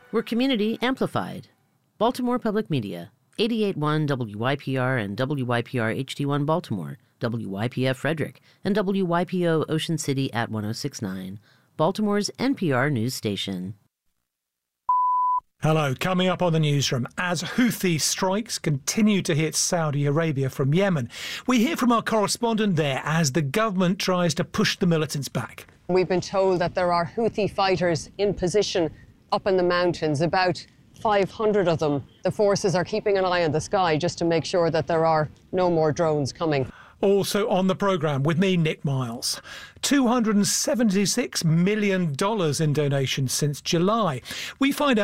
We're community amplified. Baltimore Public Media, 88.1 WYPR and WYPR HD1 Baltimore, WYPF Frederick, and WYPO Ocean City at 106.9, Baltimore's NPR news station. Hello, coming up on the newsroom, as Houthi strikes continue to hit Saudi Arabia from Yemen, we hear from our correspondent there as the government tries to push the militants back. We've been told that there are Houthi fighters in position up in the mountains, about 500 of them. The forces are keeping an eye on the sky just to make sure that there are no more drones coming. Also on the programme with me, Nick Miles. $276 million in donations since July. We find out